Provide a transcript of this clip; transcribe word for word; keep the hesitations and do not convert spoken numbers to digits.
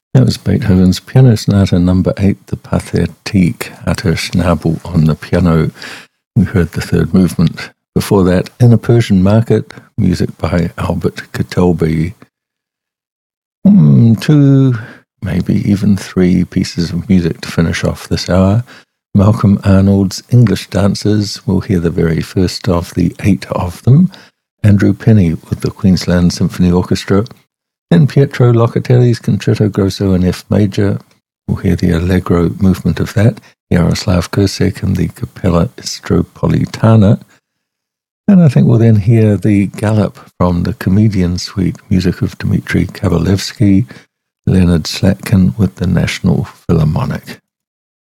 That was Beethoven's Piano Sonata number eight, the Pathétique, at her Schnabel on the piano. We heard the third movement. Before that, In a Persian Market, music by Albert Kitelby. Mm, two, maybe even three pieces of music to finish off this hour. Malcolm Arnold's English Dancers. We'll hear the very first of the eight of them. Andrew Penny with the Queensland Symphony Orchestra. Then Pietro Locatelli's Concerto Grosso in F major. We'll hear the Allegro movement of that. Jaroslav Kursek and the Capella Istropolitana. And I think we'll then hear the Galop from the Comedian Suite, music of Dmitri Kabalevsky, Leonard Slatkin with the National Philharmonic.